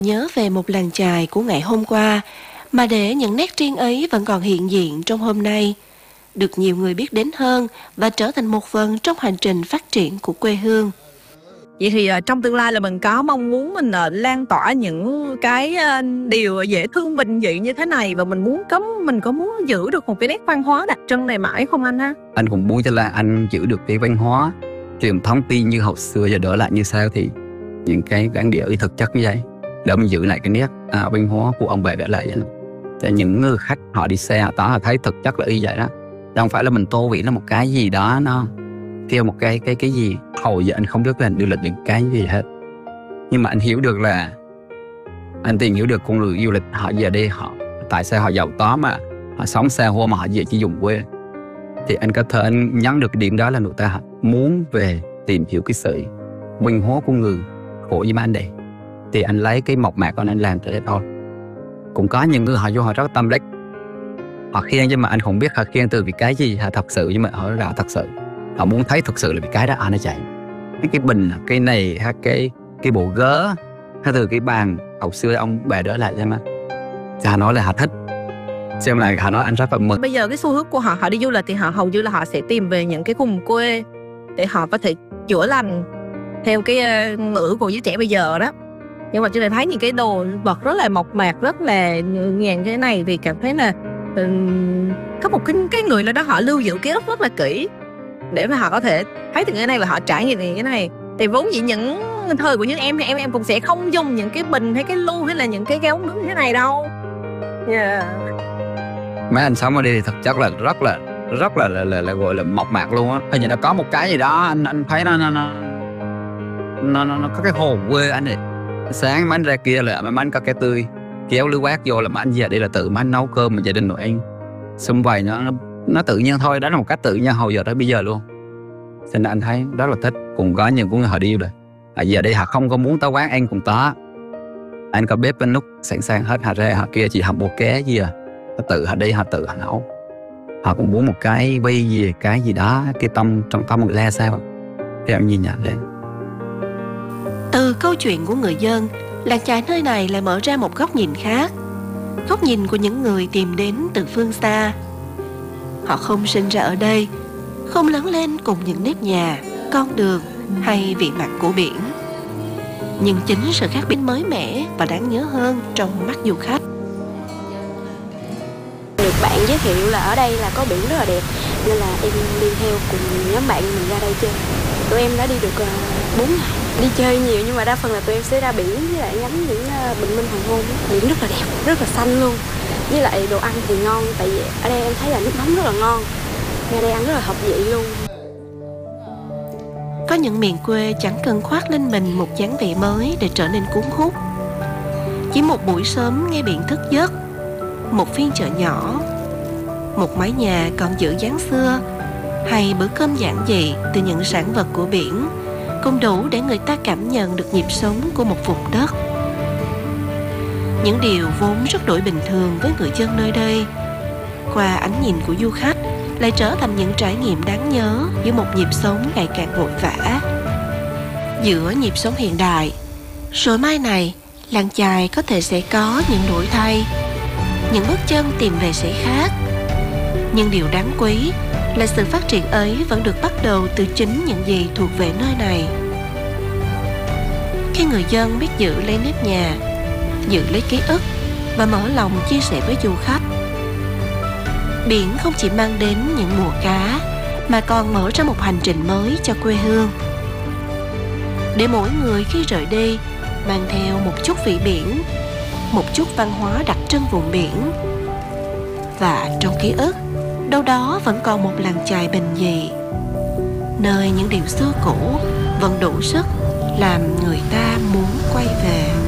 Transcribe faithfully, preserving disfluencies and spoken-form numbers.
Nhớ về một làng chài của ngày hôm qua, mà để những nét riêng ấy vẫn còn hiện diện trong hôm nay, được nhiều người biết đến hơn và trở thành một phần trong hành trình phát triển của quê hương. Vậy thì uh, trong tương lai là mình có mong muốn mình uh, lan tỏa những cái uh, điều dễ thương bình dị như thế này, và mình muốn có mình có muốn giữ được một cái nét văn hóa đặc trưng này mãi không anh ha? Anh cũng muốn cho là anh giữ được cái văn hóa truyền thống tuy như hồi xưa giờ đỡ lại như sao, thì những cái bản địa thực chất như vậy để mình giữ lại cái nét à, văn hóa của ông bà để lại vậy. Để những người khách họ đi xe họ họ thấy thực chất là y vậy đó, chứ không phải là mình tô vẽ nó một cái gì đó nó theo một cái cái cái gì. Hồi giờ anh không biết là anh đưa lịch những cái gì hết, nhưng mà anh hiểu được là anh tìm hiểu được con người du lịch họ về đây họ tại sao họ giàu có mà họ sống xa hoa mà họ về chỉ dùng quê. Thì anh có thể anh nhắn được cái điểm đó là người ta muốn về tìm hiểu cái sự văn hóa của người khổ như anh đây. Thì anh lấy cái mộc mạc của anh, anh làm tới thôi. Cũng có những người họ vô họ rất tâm đắc, họ khen nhưng mà anh không biết họ khen từ vì cái gì họ thật sự, nhưng mà họ rõ thật sự họ muốn thấy thực sự là vì cái đó anh nó chạy cái cái bình cái này hay cái cái bộ gớ hay từ cái bàn hồi xưa ông bà đỡ lại cho mà họ nói là họ thích xem lại, họ nói anh rất là mừng. Bây giờ cái xu hướng của họ họ đi du lịch thì họ hầu như là họ sẽ tìm về những cái vùng quê để họ có thể chữa lành theo cái uh, ngữ của giới trẻ bây giờ đó. Nhưng mà chúng ta thấy những cái đồ vật rất là mộc mạc, rất là nhàn thế này thì cảm thấy là um, có một cái, cái người nào đó họ lưu giữ ký ức rất là kỹ để mà họ có thể thấy từ cái này và họ trải nghiệm cái này. Thì vốn dĩ những thời của những em thì em em cũng sẽ không dùng những cái bình hay cái lu hay là những cái ống nước như thế này đâu. Yeah. Mấy anh sống ở đây thì thực chất là rất là rất là là, là, là gọi là mộc mạc luôn á. Hình như nó có một cái gì đó anh anh thấy nó nó nó nó, nó, nó có cái hồn quê anh này. Sáng mấy anh ra kia là mấy anh có cái tươi kéo lưới quát vô là mấy anh về đây là tự mấy anh nấu cơm mà gia đình nội anh xung vầy nó, nó nó tự nhiên thôi, đó là một cách tự nhiên hồi giờ tới bây giờ luôn. Cho nên anh thấy rất là thích. Cũng có những người họ đi rồi à, giờ đây họ không có muốn tới quán ăn cùng tó, anh có bếp bên nút sẵn sàng hết, họ ra họ kia chỉ học bộ ké gì à, họ tự họ đi họ tự họ nấu. Họ cũng muốn một cái bi gì cái gì đó cái tâm trong tâm người ta sao thì em nhìn nhận lên. Từ câu chuyện của người dân, làng chài nơi này lại mở ra một góc nhìn khác, góc nhìn của những người tìm đến từ phương xa. Họ không sinh ra ở đây, không lớn lên cùng những nếp nhà, con đường hay vị mặn của biển, nhưng chính sự khác biệt mới mẻ và đáng nhớ hơn trong mắt du khách. Được bạn giới thiệu là ở đây là có biển rất là đẹp, nên là em đi theo cùng nhóm bạn mình ra đây chơi. Tụi em đã đi được bốn ngày, đi chơi nhiều nhưng mà đa phần là tụi em sẽ ra biển với lại ngắm những bình minh hoàng hôn. Biển rất là đẹp, rất là xanh luôn. Với lại đồ ăn thì ngon, tại vì ở đây em thấy là nước mắm rất là ngon, ra đây ăn rất là hợp vị luôn. Có những miền quê chẳng cần khoác lên mình một dáng vẻ mới để trở nên cuốn hút. Chỉ một buổi sớm nghe biển thức giấc, một phiên chợ nhỏ, một mái nhà còn giữ dáng xưa, hay bữa cơm giản dị từ những sản vật của biển cũng đủ để người ta cảm nhận được nhịp sống của một vùng đất. Những điều vốn rất đổi bình thường với người dân nơi đây, qua ánh nhìn của du khách lại trở thành những trải nghiệm đáng nhớ giữa một nhịp sống ngày càng vội vã. Giữa nhịp sống hiện đại, rồi mai này làng chài có thể sẽ có những đổi thay, những bước chân tìm về sẽ khác. Nhưng điều đáng quý là sự phát triển ấy vẫn được bắt đầu từ chính những gì thuộc về nơi này. Khi người dân biết giữ lấy nếp nhà, giữ lấy ký ức và mở lòng chia sẻ với du khách, biển không chỉ mang đến những mùa cá mà còn mở ra một hành trình mới cho quê hương. Để mỗi người khi rời đi mang theo một chút vị biển, một chút văn hóa đặc trưng vùng biển. Và trong ký ức, đâu đó vẫn còn một làng chài bình dị, nơi những điều xưa cũ vẫn đủ sức làm người ta muốn quay về.